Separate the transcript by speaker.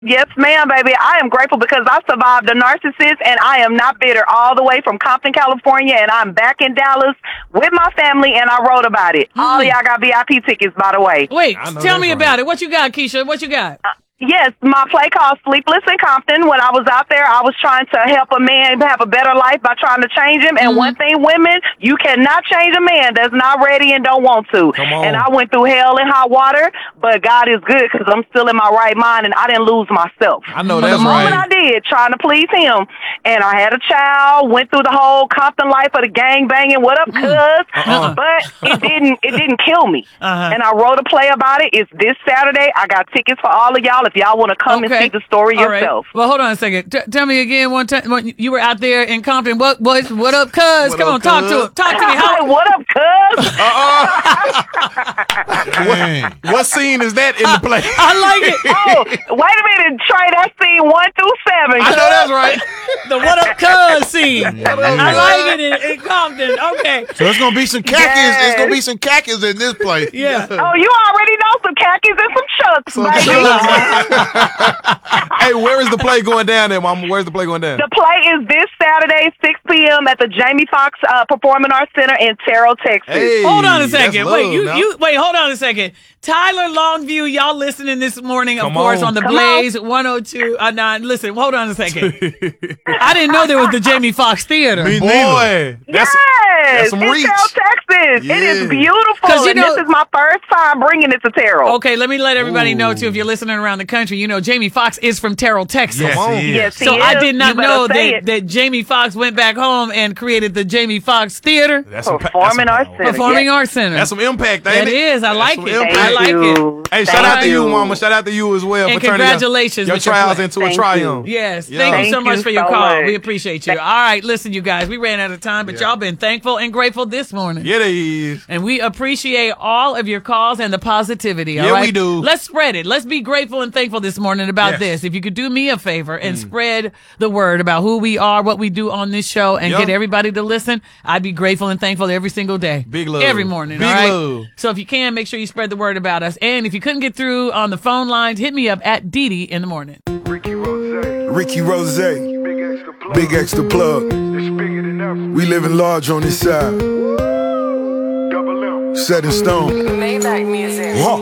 Speaker 1: Yes, ma'am, baby. I am grateful because I survived a narcissist and I am not bitter all the way from Compton, California, and I'm back in Dallas with my family and I wrote about it. All of y'all got VIP tickets, by the way.
Speaker 2: Wait, tell me about it. What you got, Keisha? What you got?
Speaker 1: Yes, my play called Sleepless in Compton. When I was out there, I was trying to help a man have a better life by trying to change him. And one thing, women, you cannot change a man that's not ready and don't want to.
Speaker 3: Come on.
Speaker 1: And I went through hell and hot water, but God is good because I'm still in my right mind and I didn't lose myself.
Speaker 3: I know that's
Speaker 1: the moment
Speaker 3: right.
Speaker 1: I did, trying to please him. And I had a child, went through the whole Compton life of the gang banging. What up, cuz? But it didn't kill me. And I wrote a play about it. It's this Saturday. I got tickets for all of y'all if y'all want to come and see the story yourself.
Speaker 2: Well, hold on a second. Tell me again one time when you were out there in Compton. What up, cuz? Come on, talk to him. Talk to me.
Speaker 1: What up, cuz?
Speaker 3: What scene is that in the play?
Speaker 2: I like it.
Speaker 1: Oh, wait a minute, Trey. That's scene 1 through 7.
Speaker 3: I know that's right.
Speaker 2: The what up, cuz scene. I like it in Compton. Okay.
Speaker 3: So it's gonna be some khakis.
Speaker 1: Yes.
Speaker 3: It's gonna be some khakis in this play.
Speaker 2: Yeah.
Speaker 1: Oh, you already know some khakis and some chucks, baby.
Speaker 3: Hey, where is the play going down there, Mama? Where's the play going down?
Speaker 1: The play is this Saturday, 6 p.m. at the Jamie Foxx Performing Arts Center in Terrell, Texas.
Speaker 3: Hey,
Speaker 2: Hold on a second.
Speaker 3: that's
Speaker 2: Wait,
Speaker 3: love,
Speaker 2: wait, hold on a second. Tyler Longview, y'all listening this morning, of
Speaker 3: Come
Speaker 2: course,
Speaker 3: on.
Speaker 2: on the Blaze 102.9. Listen, hold on a second. I didn't know there was the Jamie Foxx Theater.
Speaker 3: Me
Speaker 1: Yes,
Speaker 3: neither. That's some
Speaker 1: in
Speaker 3: reach.
Speaker 1: Terrell, Texas.
Speaker 3: Yeah.
Speaker 1: It is beautiful.
Speaker 2: 'Cause you
Speaker 1: And
Speaker 2: know-
Speaker 1: this is my first time bringing it to Terrell.
Speaker 2: Okay, let me let everybody know, too, if you're listening around the country, you know Jamie Foxx is from Terrell, Texas.
Speaker 3: Yes,
Speaker 4: Come on.
Speaker 3: he is.
Speaker 1: Yes, he
Speaker 2: So
Speaker 1: is.
Speaker 2: I did not
Speaker 1: You better
Speaker 2: know
Speaker 1: say it.
Speaker 2: that Jamie Foxx went back home and created the Jamie Foxx Theater.
Speaker 3: That's some
Speaker 1: Performing Arts Center.
Speaker 2: Performing
Speaker 1: Yes.
Speaker 2: Arts Center.
Speaker 3: That's some impact, ain't
Speaker 2: That
Speaker 3: it?
Speaker 2: is. I like
Speaker 3: some
Speaker 2: it.
Speaker 3: impact.
Speaker 2: I like it.
Speaker 3: Hey,
Speaker 1: Thank
Speaker 3: shout out to you,
Speaker 1: you.
Speaker 3: Mama. Shout out to you as well
Speaker 2: And
Speaker 3: for turning
Speaker 2: congratulations
Speaker 3: your
Speaker 2: with your
Speaker 3: trials
Speaker 2: play.
Speaker 3: into a
Speaker 1: Thank
Speaker 3: triumph.
Speaker 2: Yes.
Speaker 3: Yeah.
Speaker 2: Thank you so
Speaker 1: Thank
Speaker 2: much
Speaker 1: you
Speaker 2: for your
Speaker 1: so
Speaker 2: call.
Speaker 1: much.
Speaker 2: We appreciate you. All right. Listen, you guys, we ran out of time, but y'all been thankful and grateful this morning.
Speaker 3: Yeah, they is.
Speaker 2: And we appreciate all of your calls and the positivity. All
Speaker 3: Yeah,
Speaker 2: right?
Speaker 3: we do.
Speaker 2: Let's spread it. Let's be grateful and thankful this morning about
Speaker 3: Yes.
Speaker 2: this. If you could do me a favor and spread the word about who we are, what we do on this show, and
Speaker 3: Yeah.
Speaker 2: get everybody to listen, I'd be grateful and thankful every single day.
Speaker 3: Big love.
Speaker 2: Every morning.
Speaker 3: Big
Speaker 2: all right?
Speaker 3: love.
Speaker 2: So if you can, make sure you spread the word about us. And if you couldn't get through on the phone lines, hit me up at Dee in the morning.
Speaker 4: Ricky Rose, Big Extra Plug. We living large on this side. Set in stone.
Speaker 5: Maybach music.
Speaker 4: Whoa.